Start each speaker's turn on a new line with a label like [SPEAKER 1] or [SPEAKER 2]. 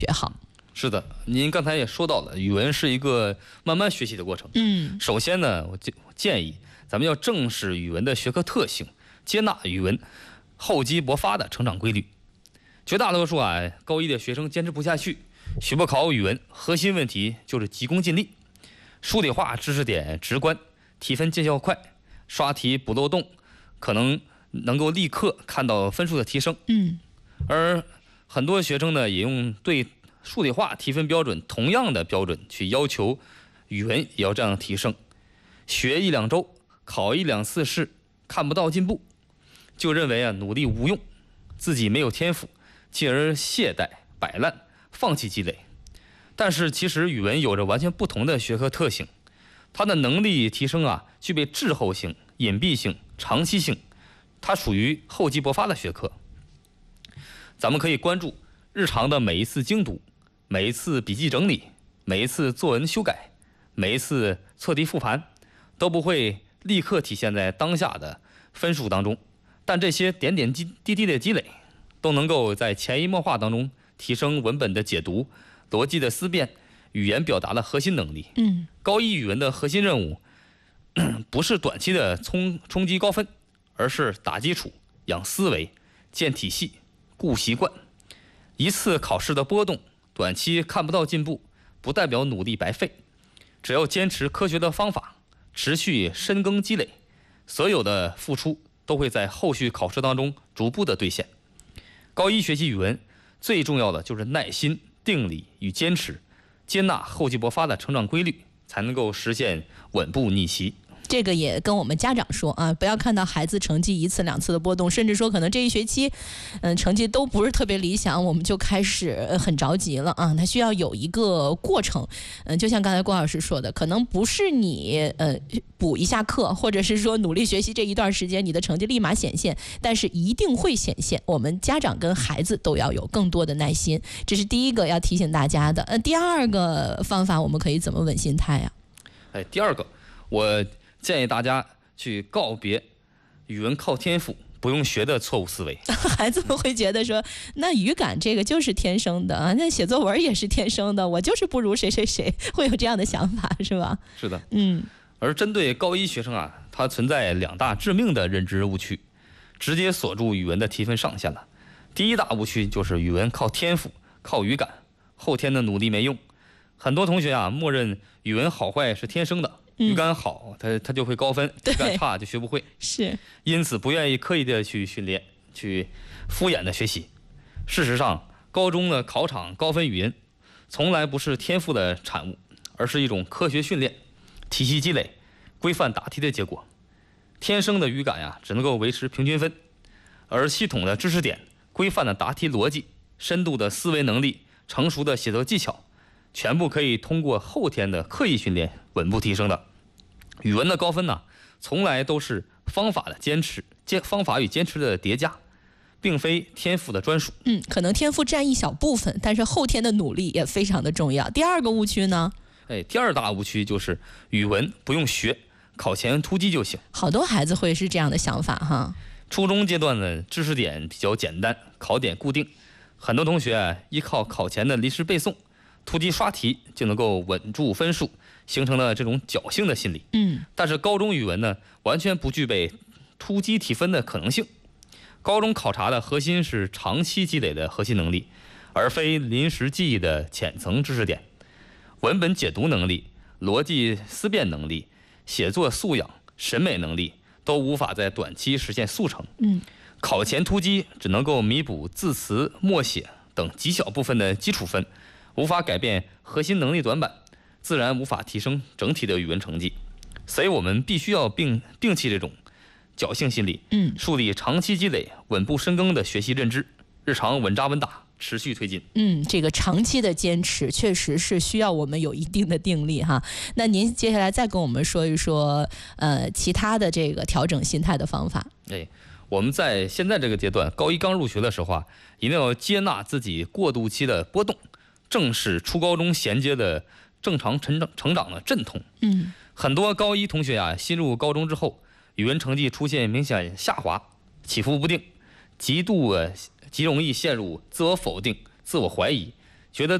[SPEAKER 1] 学好。
[SPEAKER 2] 是的，您刚才也说到了，语文是一个慢慢学习的过程。首先呢，我建议咱们要正视语文的学科特性，接纳语文厚积薄发的成长规律。绝大多数高一的学生坚持不下去，学不好语文，核心问题就是急功近利，数理化知识点直观，提分见效快，刷题补漏洞，可能够立刻看到分数的提升。而很多学生呢，也用对数理化提分标准同样的标准去要求语文也要这样提升，学1、2周，考1、2次试，看不到进步，就认为努力无用，自己没有天赋，进而懈怠摆烂，放弃积累。但是其实语文有着完全不同的学科特性，它的能力提升具备滞后性、隐蔽性、长期性，它属于厚积薄发的学科。咱们可以关注日常的每一次精读，每一次笔记整理，每一次作文修改，每一次测题复盘，都不会立刻体现在当下的分数当中，但这些点点滴滴的积累，都能够在潜移默化当中提升文本的解读、逻辑的思辨、语言表达的核心能力。高一语文的核心任务不是短期的冲击高分，而是打基础、养思维、建体系、固习惯。一次考试的波动，短期看不到进步，不代表努力白费。只要坚持科学的方法，持续深耕积累，所有的付出都会在后续考试当中逐步的兑现。高一学习语文最重要的就是耐心、定力与坚持，接纳厚积薄发的成长规律，才能够实现稳步逆袭。
[SPEAKER 1] 这个也跟我们家长说不要看到孩子成绩1次2次的波动，甚至说可能这一学期成绩都不是特别理想，我们就开始很着急了他需要有一个过程。就像刚才郭老师说的，可能不是你补一下课，或者是说努力学习这一段时间你的成绩立马显现，但是一定会显现。我们家长跟孩子都要有更多的耐心，这是第一个要提醒大家的。第二个方法我们可以怎么稳心态
[SPEAKER 2] 第二个我建议大家去告别语文靠天赋不用学的错误思维。
[SPEAKER 1] 孩子们会觉得说，那语感这个就是天生的那写作文也是天生的，我就是不如谁谁谁，会有这样的想法是吧？
[SPEAKER 2] 是的。而针对高一学生它存在2大致命的认知误区，直接锁住语文的提分上限了。第一大误区就是语文靠天赋、靠语感，后天的努力没用。很多同学默认语文好坏是天生的，语感好他就会高分，语感差就学不会，
[SPEAKER 1] 是，
[SPEAKER 2] 因此不愿意刻意的去训练，去敷衍的学习。事实上，高中的考场高分语文从来不是天赋的产物，而是一种科学训练、体系积累、规范答题的结果。天生的语感只能够维持平均分，而系统的知识点、规范的答题逻辑、深度的思维能力、成熟的写作技巧，全部可以通过后天的刻意训练稳步提升的。语文的高分从来都是方法与坚持的叠加，并非天赋的专属。
[SPEAKER 1] 可能天赋占一小部分，但是后天的努力也非常的重要。第二个误区呢？
[SPEAKER 2] 第二大误区就是语文不用学，考前突击就行。
[SPEAKER 1] 好多孩子会是这样的想法
[SPEAKER 2] 初中阶段的知识点比较简单，考点固定，很多同学依靠考前的临时背诵、突击刷题就能够稳住分数，形成了这种侥幸的心理。但是高中语文呢，完全不具备突击提分的可能性。高中考察的核心是长期积累的核心能力，而非临时记忆的浅层知识点。文本解读能力、逻辑思辨能力、写作素养、审美能力都无法在短期实现速成。考前突击只能够弥补字词、默写等极小部分的基础分，无法改变核心能力短板，自然无法提升整体的语文成绩。所以我们必须要摒弃这种侥幸心理，树立长期积累、稳步深耕的学习认知，日常稳扎稳打，持续推进。
[SPEAKER 1] 这个长期的坚持确实是需要我们有一定的定力那您接下来再跟我们说一说其他的这个调整心态的方法。
[SPEAKER 2] 我们在现在这个阶段，高一刚入学的时候一定要接纳自己过渡期的波动，正视初高中衔接的正常成长的阵痛。很多高一同学新入高中之后，语文成绩出现明显下滑，起伏不定，极容易陷入自我否定、自我怀疑、 觉得